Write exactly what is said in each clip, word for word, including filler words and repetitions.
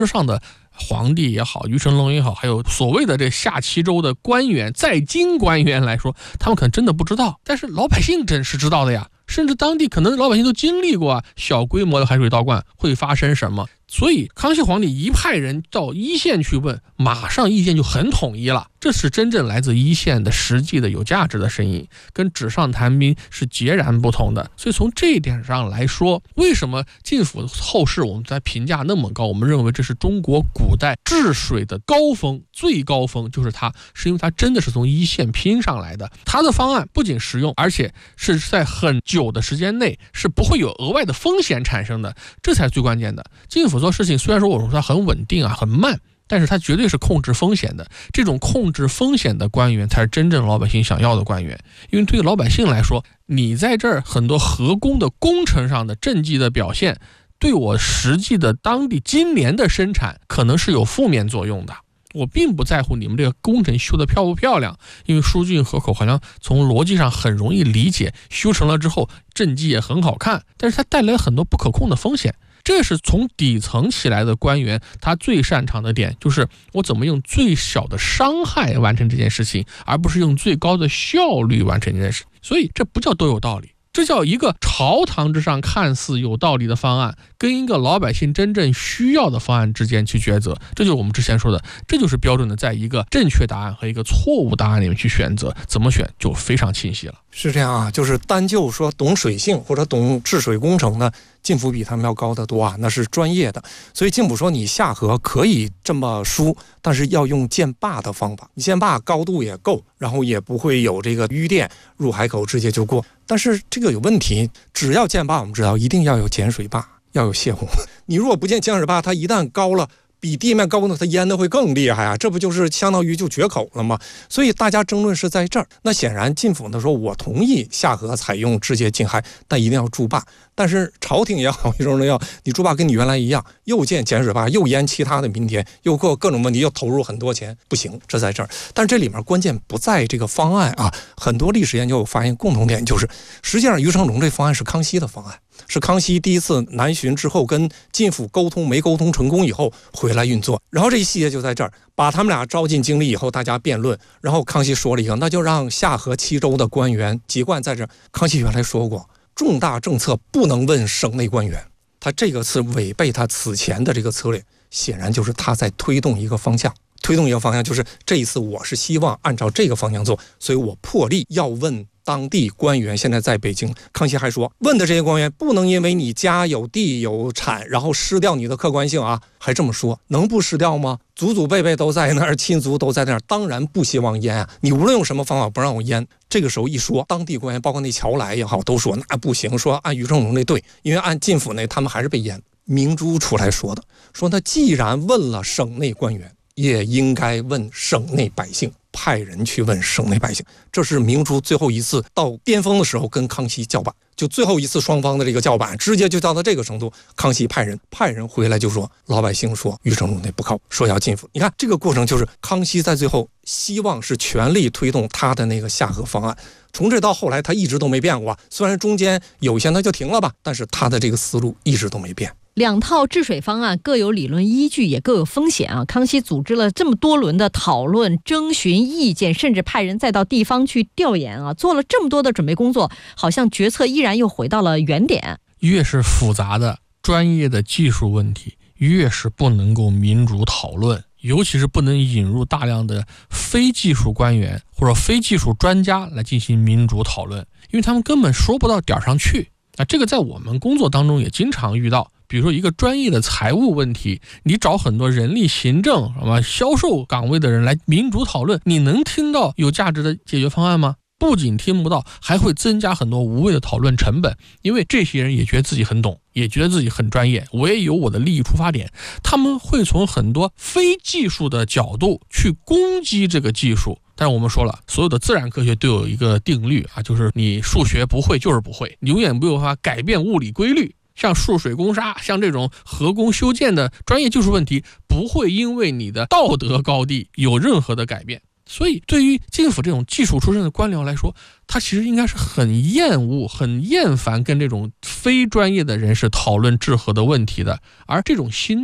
之上的皇帝也好，于成龙也好，还有所谓的这下七州的官员、在京官员来说，他们可能真的不知道，但是老百姓真是知道的呀。甚至当地可能老百姓都经历过啊，小规模的海水倒灌会发生什么。所以康熙皇帝一派人到一线去问，马上意见就很统一了。这是真正来自一线的实际的有价值的声音，跟纸上谈兵是截然不同的。所以从这一点上来说，为什么晋府后世我们在评价那么高，我们认为这是中国古代治水的高峰，最高峰就是它，是因为它真的是从一线拼上来的。它的方案不仅实用，而且是在很久的时间内是不会有额外的风险产生的，这才是最关键的。晋府做事情虽然说我说它很稳定啊，很慢，但是它绝对是控制风险的。这种控制风险的官员才是真正老百姓想要的官员。因为对于老百姓来说，你在这儿很多河工的工程上的政绩的表现，对我实际的当地今年的生产可能是有负面作用的。我并不在乎你们这个工程修得漂不漂亮，因为疏浚河口好像从逻辑上很容易理解，修成了之后政绩也很好看，但是它带来很多不可控的风险。这是从底层起来的官员他最擅长的点，就是我怎么用最小的伤害完成这件事情，而不是用最高的效率完成这件事。所以这不叫都有道理，这叫一个朝堂之上看似有道理的方案，跟一个老百姓真正需要的方案之间去抉择。这就是我们之前说的，这就是标准的在一个正确答案和一个错误答案里面去选择，怎么选就非常清晰了。 是这样啊，就是单就说懂水性或者懂治水工程的，晋府比他们要高得多啊，那是专业的。所以晋府说你下河可以这么疏，但是要用建坝的方法，你建坝高度也够，然后也不会有这个淤电入海口直接就过。但是这个有问题，只要建坝我们知道一定要有减水坝，要有泄洪。你如果不建减水坝，它一旦高了比地面高呢，它淹的会更厉害啊，这不就是相当于就决口了吗？所以大家争论是在这儿。那显然晋府呢说，我同意下河采用直接禁海，但一定要筑坝。但是朝廷也好，一种要你筑坝跟你原来一样，又建减水坝，又淹其他的民田，又过各种问题，又投入很多钱，不行，这在这儿。但是这里面关键不在这个方案啊，很多历史研究有发现共同点，就是实际上于成龙这方案是康熙的方案。是康熙第一次南巡之后跟晋府沟通没沟通成功以后回来运作，然后这一细节就在这儿，把他们俩招进京里以后大家辩论，然后康熙说了一个，那就让下河七州的官员籍贯在这儿。康熙原来说过，重大政策不能问省内官员，他这个是违背他此前的这个策略，显然就是他在推动一个方向，推动一个方向就是这一次我是希望按照这个方向做，所以我破例要问当地官员现在在北京。康熙还说，问的这些官员不能因为你家有地有产然后失掉你的客观性啊，还这么说，能不失掉吗？祖祖辈辈都在那儿，亲族都在那儿，当然不希望淹啊，你无论用什么方法不让我淹。这个时候一说，当地官员包括那乔来也好都说那不行，说按于成龙那对，因为按晋府那他们还是被淹。明珠出来说的，说那既然问了省内官员，也应该问省内百姓，派人去问省内百姓。这是明珠最后一次到巅峰的时候跟康熙叫板，就最后一次双方的这个叫板直接就到到这个程度。康熙派人派人回来就说，老百姓说于成龙那不靠谱，说要进府。你看这个过程就是康熙在最后希望是全力推动他的那个下河方案，从这到后来他一直都没变过，虽然中间有一些他就停了吧，但是他的这个思路一直都没变。 两套治水方案各有理论依据，也各有风险啊。康熙组织了这么多轮的讨论、征询意见，甚至派人再到地方去调研啊，做了这么多的准备工作，好像决策依然又回到了原点。 越是复杂的专业的技术问题，越是不能够民主讨论，尤其是不能引入大量的非技术官员或者非技术专家来进行民主讨论，因为他们根本说不到点上去啊。这个在我们工作当中也经常遇到。比如说一个专业的财务问题，你找很多人力行政什么销售岗位的人来民主讨论，你能听到有价值的解决方案吗？不仅听不到，还会增加很多无谓的讨论成本，因为这些人也觉得自己很懂，也觉得自己很专业，我也有我的利益出发点，他们会从很多非技术的角度去攻击这个技术。但是我们说了，所有的自然科学都有一个定律啊，就是你数学不会就是不会，你永远没有办法改变物理规律。像数水攻沙，像这种河工修建的专业技术问题，不会因为你的道德高地有任何的改变。所以对于晋府这种技术出身的官僚来说，他其实应该是很厌恶、很厌烦跟这种非专业的人士讨论治河的问题的。而这种心态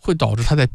会导致他在